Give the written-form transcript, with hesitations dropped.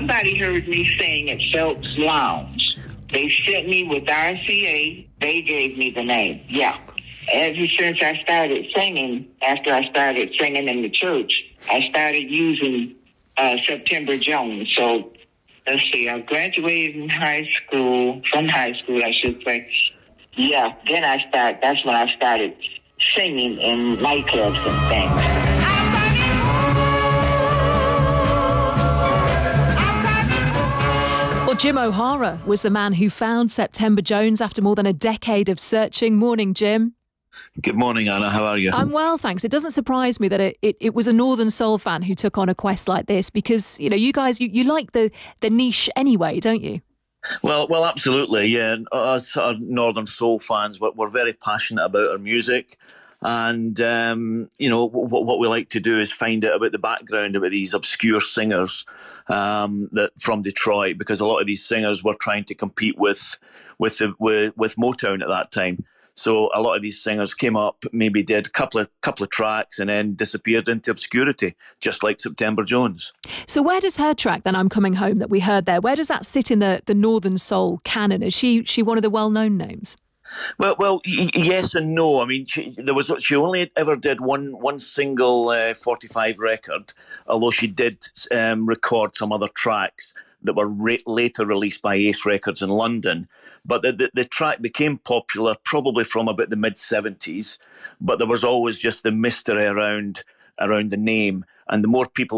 somebody heard me sing at Phelps Lounge. They sent me with RCA. They gave me the name. Yeah. Ever since I started singing, after I started singing in the church, I started using September Jones. So, let's see, I graduated from high school, I should say. Yeah, that's when I started singing in nightclubs and things. Well, Jim O'Hara was the man who found September Jones after more than a decade of searching. Morning, Jim. Good morning, Anna. How are you? I'm well, thanks. It doesn't surprise me that it was a Northern Soul fan who took on a quest like this because, you know, you guys, you like the niche anyway, don't you? Well, absolutely, yeah. Us Northern Soul fans, we're very passionate about our music. And, you know, what we like to do is find out about the background about these obscure singers that from Detroit, because a lot of these singers were trying to compete with Motown at that time. So a lot of these singers came up, maybe did a couple of tracks and then disappeared into obscurity, just like September Jones. So where does her track, Then I'm Coming Home, that we heard there, where does that sit in the Northern Soul canon? Is she one of the well-known names? Well, yes and no. I mean, she only ever did one single 45 record, although she did record some other tracks that were later released by Ace Records in London. But the track became popular probably from about the mid-70s, but there was always just the mystery around the name, and the more people